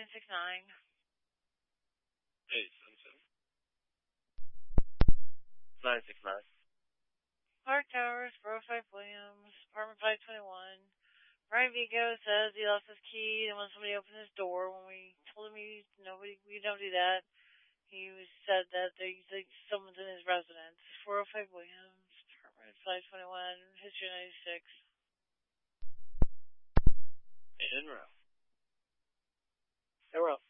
969. Hey, Simpson. 969. Park Towers, 405 Williams, apartment 521. Brian Vigo says he lost his key and when somebody opened his door, when we told him we don't do that, he said that someone's in his residence. 405 Williams, apartment 521, history 96. In row. Hey, row.